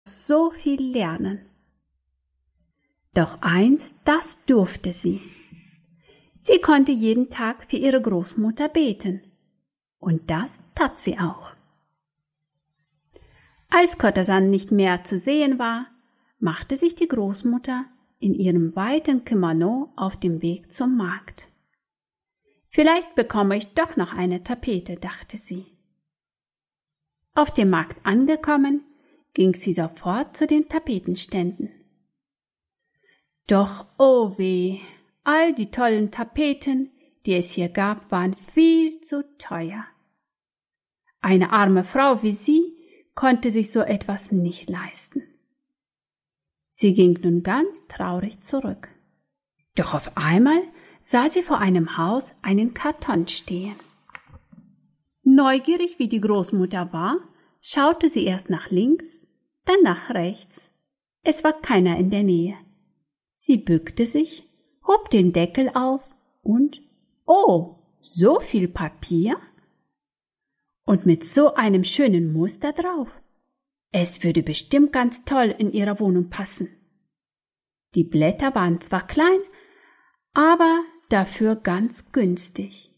so viel lernen. Doch eins, das durfte sie. Sie konnte jeden Tag für ihre Großmutter beten. Und das tat sie auch. Als Katasan nicht mehr zu sehen war, machte sich die Großmutter in ihrem weiten Kimono auf dem Weg zum Markt. Vielleicht bekomme ich doch noch eine Tapete, dachte sie. Auf dem Markt angekommen, ging sie sofort zu den Tapetenständen. Doch, oh weh, all die tollen Tapeten, die es hier gab, waren viel zu teuer. Eine arme Frau wie sie konnte sich so etwas nicht leisten. Sie ging nun ganz traurig zurück. Doch auf einmal sah sie vor einem Haus einen Karton stehen. Neugierig wie die Großmutter war, schaute sie erst nach links, dann nach rechts. Es war keiner in der Nähe. Sie bückte sich, hob den Deckel auf und, oh, so viel Papier? Und mit so einem schönen Muster drauf. Es würde bestimmt ganz toll in ihrer Wohnung passen. Die Blätter waren zwar klein, aber dafür ganz günstig.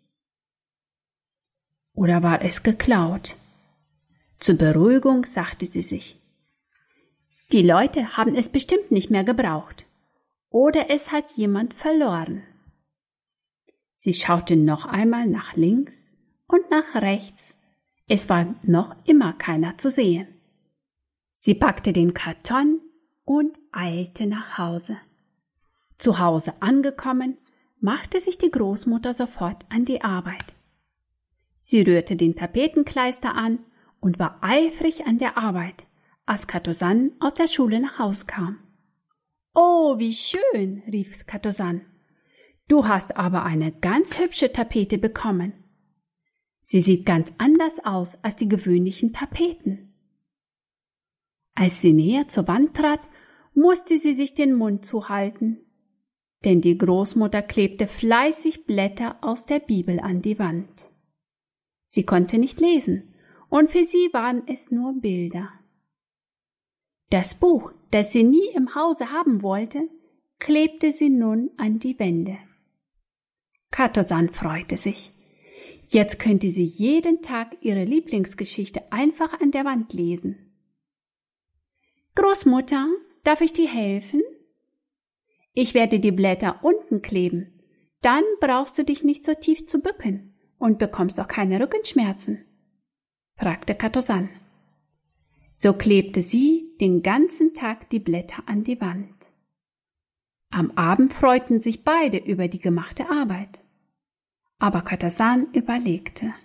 Oder war es geklaut? Zur Beruhigung sagte sie sich. Die Leute haben es bestimmt nicht mehr gebraucht. Oder es hat jemand verloren. Sie schaute noch einmal nach links und nach rechts. Es war noch immer keiner zu sehen. Sie packte den Karton und eilte nach Hause. Zu Hause angekommen, machte sich die Großmutter sofort an die Arbeit. Sie rührte den Tapetenkleister an und war eifrig an der Arbeit, als Katosan aus der Schule nach Haus kam. »Oh, wie schön«, rief Katosan. »Du hast aber eine ganz hübsche Tapete bekommen. Sie sieht ganz anders aus als die gewöhnlichen Tapeten.« Als sie näher zur Wand trat, musste sie sich den Mund zuhalten, denn die Großmutter klebte fleißig Blätter aus der Bibel an die Wand. Sie konnte nicht lesen, und für sie waren es nur Bilder. Das Buch, das sie nie im Hause haben wollte, klebte sie nun an die Wände. Katosan freute sich. Jetzt könnte sie jeden Tag ihre Lieblingsgeschichte einfach an der Wand lesen. »Großmutter, darf ich dir helfen?« »Ich werde die Blätter unten kleben. Dann brauchst du dich nicht so tief zu bücken und bekommst auch keine Rückenschmerzen«, fragte Katosan. So klebte sie den ganzen Tag die Blätter an die Wand. Am Abend freuten sich beide über die gemachte Arbeit. Aber Katasan überlegte.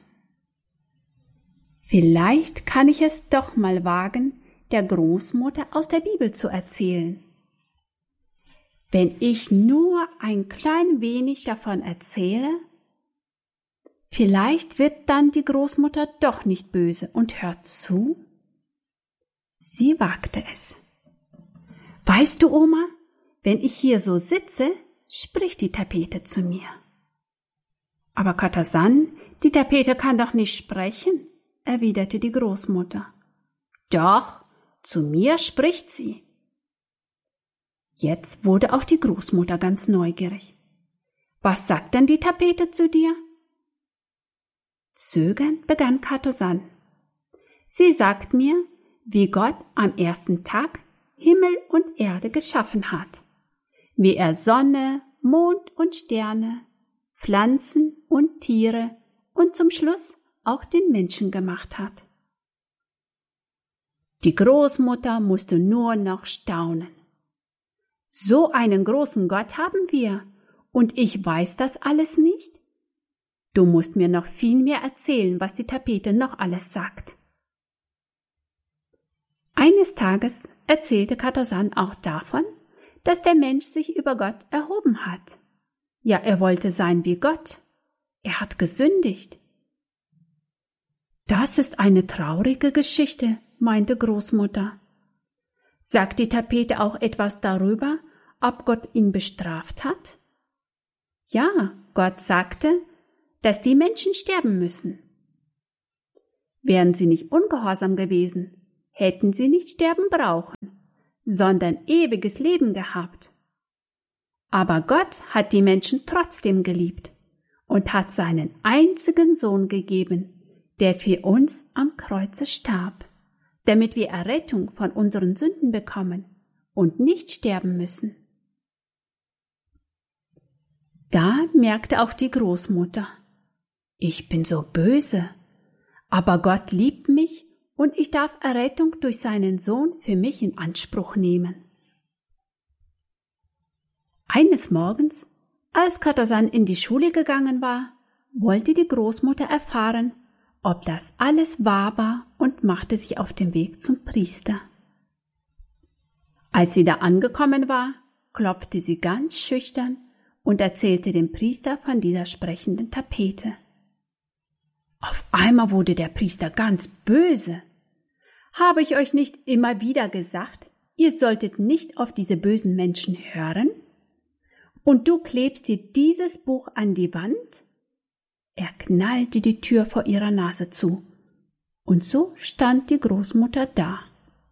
Vielleicht kann ich es doch mal wagen, der Großmutter aus der Bibel zu erzählen. Wenn ich nur ein klein wenig davon erzähle, vielleicht wird dann die Großmutter doch nicht böse und hört zu. Sie wagte es. Weißt du, Oma, wenn ich hier so sitze, spricht die Tapete zu mir. Aber Katasan, die Tapete kann doch nicht sprechen, erwiderte die Großmutter. Doch, zu mir spricht sie. Jetzt wurde auch die Großmutter ganz neugierig. Was sagt denn die Tapete zu dir? Zögernd begann Katosan. Sie sagt mir, wie Gott am ersten Tag Himmel und Erde geschaffen hat, wie er Sonne, Mond und Sterne, Pflanzen und Tiere und zum Schluss auch den Menschen gemacht hat. Die Großmutter musste nur noch staunen. So einen großen Gott haben wir, und ich weiß das alles nicht? Du musst mir noch viel mehr erzählen, was die Tapete noch alles sagt. Eines Tages erzählte Katosan auch davon, dass der Mensch sich über Gott erhoben hat. Ja, er wollte sein wie Gott. Er hat gesündigt. Das ist eine traurige Geschichte, meinte Großmutter. Sagt die Tapete auch etwas darüber, ob Gott ihn bestraft hat? Ja, Gott sagte, dass die Menschen sterben müssen. Wären sie nicht ungehorsam gewesen, hätten sie nicht sterben brauchen, sondern ewiges Leben gehabt. Aber Gott hat die Menschen trotzdem geliebt und hat seinen einzigen Sohn gegeben, der für uns am Kreuze starb, damit wir Errettung von unseren Sünden bekommen und nicht sterben müssen. Da merkte auch die Großmutter: Ich bin so böse, aber Gott liebt mich und ich darf Errettung durch seinen Sohn für mich in Anspruch nehmen. Eines Morgens, als Katasan in die Schule gegangen war, wollte die Großmutter erfahren, ob das alles wahr war, und machte sich auf den Weg zum Priester. Als sie da angekommen war, klopfte sie ganz schüchtern und erzählte dem Priester von dieser sprechenden Tapete. Auf einmal wurde der Priester ganz böse. Habe ich euch nicht immer wieder gesagt, ihr solltet nicht auf diese bösen Menschen hören? Und du klebst dir dieses Buch an die Wand? Er knallte die Tür vor ihrer Nase zu. Und so stand die Großmutter da.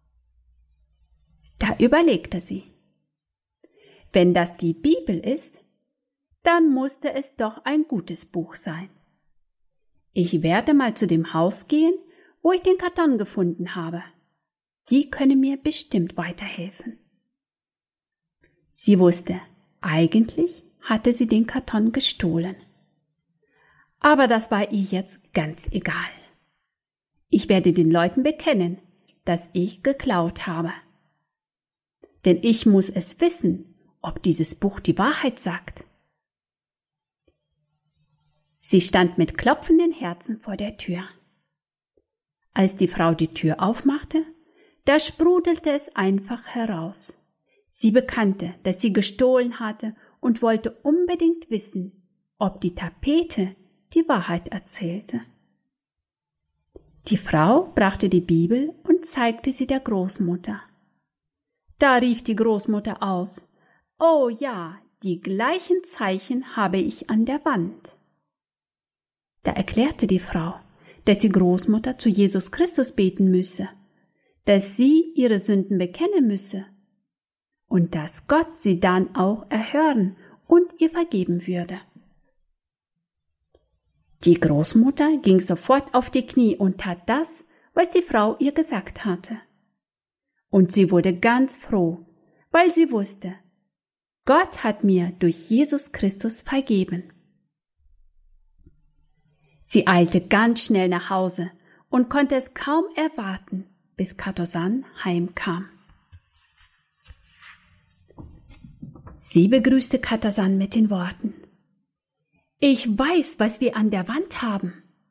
Da überlegte sie: Wenn das die Bibel ist, dann musste es doch ein gutes Buch sein. Ich werde mal zu dem Haus gehen, wo ich den Karton gefunden habe. Die können mir bestimmt weiterhelfen. Sie wusste, eigentlich hatte sie den Karton gestohlen. Aber das war ihr jetzt ganz egal. Ich werde den Leuten bekennen, dass ich geklaut habe. Denn ich muss es wissen, ob dieses Buch die Wahrheit sagt. Sie stand mit klopfenden Herzen vor der Tür. Als die Frau die Tür aufmachte, da sprudelte es einfach heraus. Sie bekannte, dass sie gestohlen hatte und wollte unbedingt wissen, ob die Tapete die Wahrheit erzählte. Die Frau brachte die Bibel und zeigte sie der Großmutter. Da rief die Großmutter aus: Oh ja, die gleichen Zeichen habe ich an der Wand. Da erklärte die Frau, dass die Großmutter zu Jesus Christus beten müsse, dass sie ihre Sünden bekennen müsse und dass Gott sie dann auch erhören und ihr vergeben würde. Die Großmutter ging sofort auf die Knie und tat das, was die Frau ihr gesagt hatte. Und sie wurde ganz froh, weil sie wusste, Gott hat mir durch Jesus Christus vergeben. Sie eilte ganz schnell nach Hause und konnte es kaum erwarten, bis Katasan heimkam. Sie begrüßte Katasan mit den Worten: Ich weiß, was wir an der Wand haben.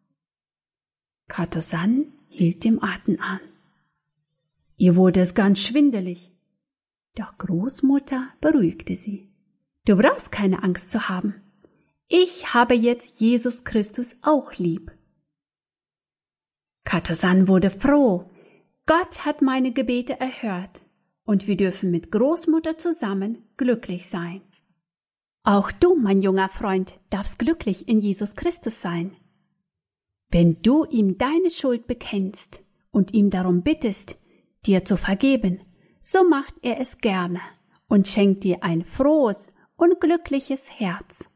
Katasan hielt den Atem an. Ihr wurde es ganz schwindelig. Doch Großmutter beruhigte sie. Du brauchst keine Angst zu haben. Ich habe jetzt Jesus Christus auch lieb. Katasan wurde froh. Gott hat meine Gebete erhört und wir dürfen mit Großmutter zusammen glücklich sein. Auch du, mein junger Freund, darfst glücklich in Jesus Christus sein. Wenn du ihm deine Schuld bekennst und ihm darum bittest, dir zu vergeben, so macht er es gerne und schenkt dir ein frohes und glückliches Herz.